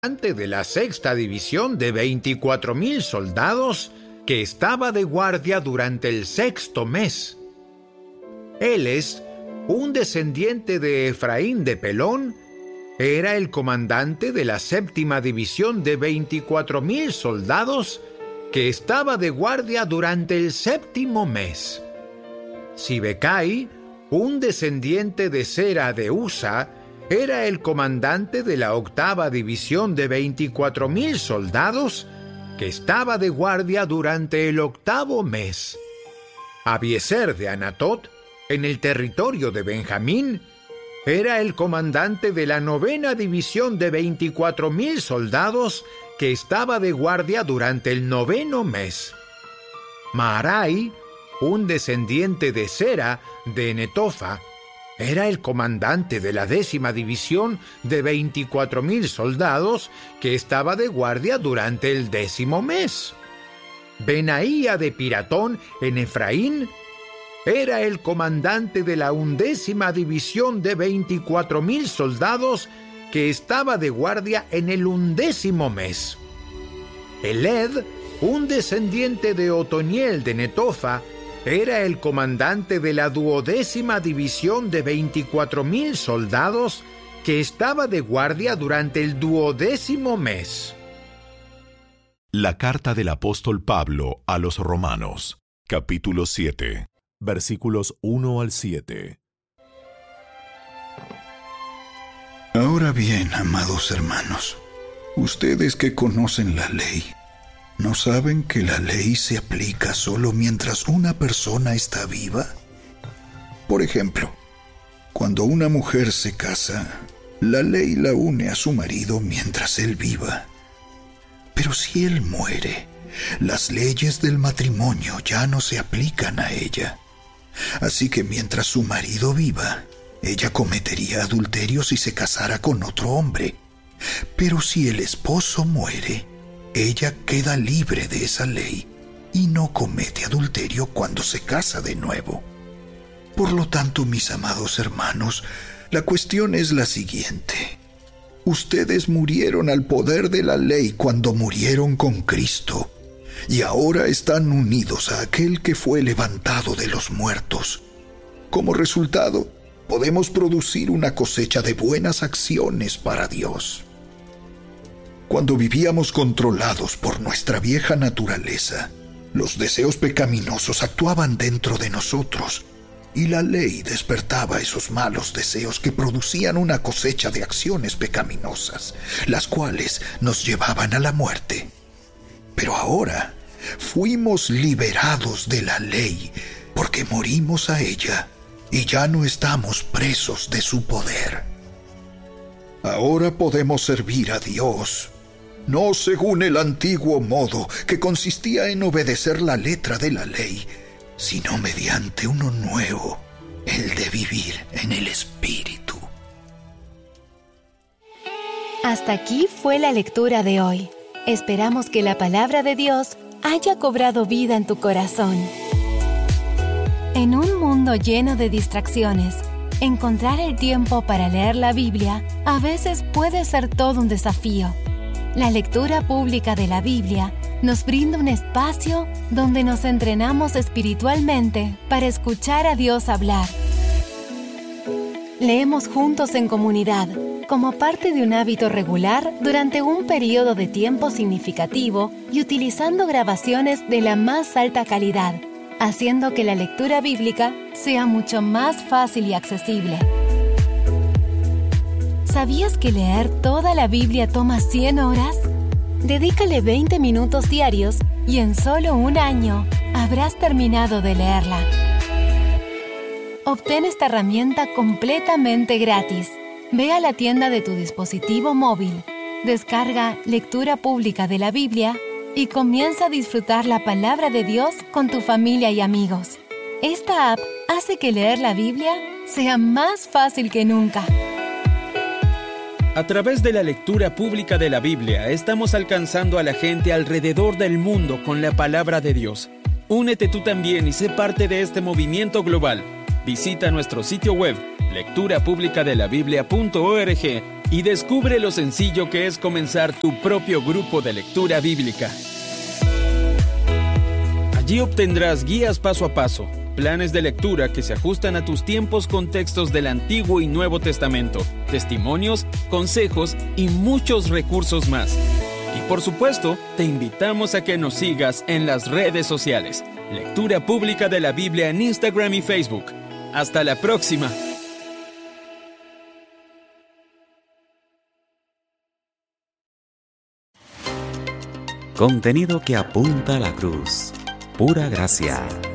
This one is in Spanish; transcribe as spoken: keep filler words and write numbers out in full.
comandante de la sexta división de veinticuatro mil soldados que estaba de guardia durante el sexto mes. Él es un descendiente de Efraín de Pelón, era el comandante de la séptima división de veinticuatro mil soldados que estaba de guardia durante el séptimo mes. Sibecai, un descendiente de Sera de Usa, era el comandante de la octava división de veinticuatro mil soldados que estaba de guardia durante el octavo mes. Abiezer de Anatot, en el territorio de Benjamín, era el comandante de la novena división de veinticuatro mil soldados que estaba de guardia durante el noveno mes. Maarai, un descendiente de Sera de Netofa, era el comandante de la décima división de veinticuatro mil soldados que estaba de guardia durante el décimo mes. Benaía de Piratón en Efraín era el comandante de la undécima división de veinticuatro mil soldados que estaba de guardia en el undécimo mes. Eled, un descendiente de Otoniel de Netofa, era el comandante de la duodécima división de veinticuatro mil soldados que estaba de guardia durante el duodécimo mes. La carta del apóstol Pablo a los Romanos, capítulo siete, versículos uno al siete. Ahora bien, amados hermanos, ustedes que conocen la ley, ¿no saben que la ley se aplica solo mientras una persona está viva? Por ejemplo, cuando una mujer se casa, la ley la une a su marido mientras él viva. Pero si él muere, las leyes del matrimonio ya no se aplican a ella. Así que mientras su marido viva, ella cometería adulterio si se casara con otro hombre. Pero si el esposo muere, ella queda libre de esa ley y no comete adulterio cuando se casa de nuevo. Por lo tanto, mis amados hermanos, la cuestión es la siguiente. Ustedes murieron al poder de la ley cuando murieron con Cristo, y ahora están unidos a aquel que fue levantado de los muertos. Como resultado, podemos producir una cosecha de buenas acciones para Dios. Cuando vivíamos controlados por nuestra vieja naturaleza, los deseos pecaminosos actuaban dentro de nosotros, y la ley despertaba esos malos deseos que producían una cosecha de acciones pecaminosas, las cuales nos llevaban a la muerte. Pero ahora fuimos liberados de la ley porque morimos a ella y ya no estamos presos de su poder. Ahora podemos servir a Dios, no según el antiguo modo que consistía en obedecer la letra de la ley, sino mediante uno nuevo, el de vivir en el Espíritu. Hasta aquí fue la lectura de hoy. Esperamos que la palabra de Dios haya cobrado vida en tu corazón. En un mundo lleno de distracciones, encontrar el tiempo para leer la Biblia a veces puede ser todo un desafío. La lectura pública de la Biblia nos brinda un espacio donde nos entrenamos espiritualmente para escuchar a Dios hablar. Leemos juntos en comunidad, como parte de un hábito regular durante un periodo de tiempo significativo y utilizando grabaciones de la más alta calidad, haciendo que la lectura bíblica sea mucho más fácil y accesible. ¿Sabías que leer toda la Biblia toma cien horas? Dedícale veinte minutos diarios y en solo un año habrás terminado de leerla. Obtén esta herramienta completamente gratis. Ve a la tienda de tu dispositivo móvil, descarga Lectura Pública de la Biblia y comienza a disfrutar la palabra de Dios con tu familia y amigos. Esta app hace que leer la Biblia sea más fácil que nunca. A través de la lectura pública de la Biblia, estamos alcanzando a la gente alrededor del mundo con la palabra de Dios. Únete tú también y sé parte de este movimiento global. Visita nuestro sitio web lectura pública de la biblia punto org y descubre lo sencillo que es comenzar tu propio grupo de lectura bíblica. Allí obtendrás guías paso a paso, planes de lectura que se ajustan a tus tiempos con textos del Antiguo y Nuevo Testamento, testimonios, consejos y muchos recursos más. Y por supuesto, te invitamos a que nos sigas en las redes sociales. Lectura Pública de la Biblia en Instagram y Facebook. ¡Hasta la próxima! Contenido que apunta a la cruz. Pura gracia.